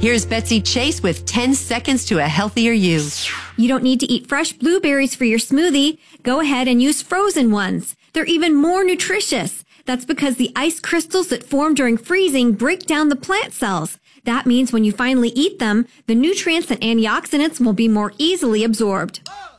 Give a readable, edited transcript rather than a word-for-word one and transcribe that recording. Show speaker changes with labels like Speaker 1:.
Speaker 1: Here's Betsy Chase with 10 seconds to a healthier you.
Speaker 2: You don't need to eat fresh blueberries for your smoothie. Go ahead and use frozen ones. They're even more nutritious. That's because the ice crystals that form during freezing break down the plant cells. That means when you finally eat them, the nutrients and antioxidants will be more easily absorbed.